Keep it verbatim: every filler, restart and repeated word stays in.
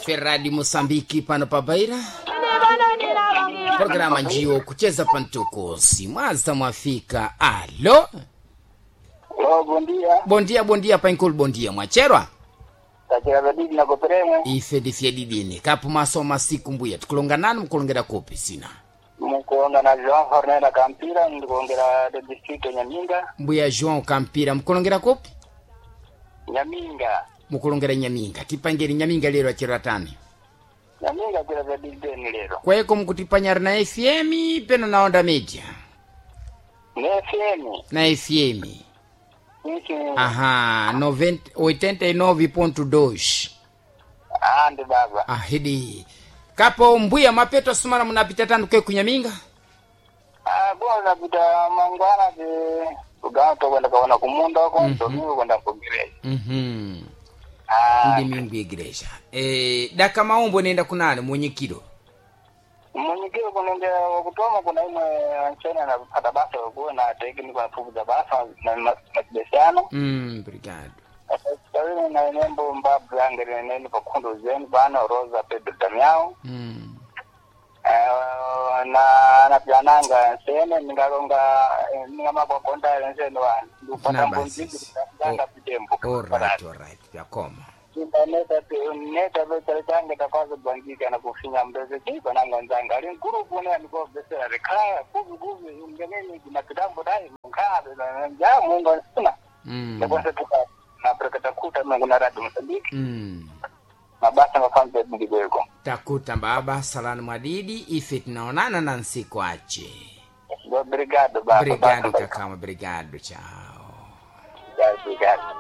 Ferradi Mosambiki pano pabaira. Programa njio kucheza pantuko. Simwaza mwafika. Alo? Oh, bondia. Bondia, bondia, painkul bondia. Mwacherwa? Tachira badidi na koperemu. Ife di fiedidini. Kapu maso masiku mbuya. Tukulonga nani mkulongera kopi sina? Mkulonga na João Fernanda Campira. Mkulongera de distrito Nyaminga. Mbuya João Campira. Mkulongera kopi? Nyaminga. Mkulongera Nyaminga. Tipangeri Nyaminga lero achiratani. Nyaminga kira badidi ni lero. Kwa eko mkutipanyara na F M peno na onda media? Na F M. Na F M. Nisi. Aha, oitenta e nove ponto dois. Ande baba. Ahidi. Kapo mbuya mapeto sumana munapita tanu kwe kunyaminga? Ah, bwana napita mangwana ke kugato kwenda kaona kumunda wako, ndio kwenda kugireja. Mhm. Ah, Ndi mingu igreja. Eh, daka maombo nenda kunani mwenye kilo? mwenyekiro kunende wakutoma kuna ime anchena na pata basa wakuwa na tekini kwa fuku za basa na makibesiano. Mm, brigado. Kawini na inembo mbabu yange nene kwa kundu zeni bana Rosa Pedro Damiao. Mm. Uh, na napiananga sene ningalonga ningama kwa konda nsene wa ndupata mbunziki kutanga pitembo. Alright, alright. Yakoma. Neta neta betele change tafaza bangika na kufinya mbeze kipa nanga nzanga ali nkuru kuna niko besera rekaya kuvu kuvu ngeneni kuna kitambo dai mkabe na ja mungu sana. Mm. Na kwa sababu na prakata kuta kuna radu Msambiki. Mm. Mabasa mafanze mbigweko. Takuta baba salani mwadidi ife tunaonana na nsiku ache. Obrigado baba. Obrigado kakama, obrigado, ciao. Obrigado.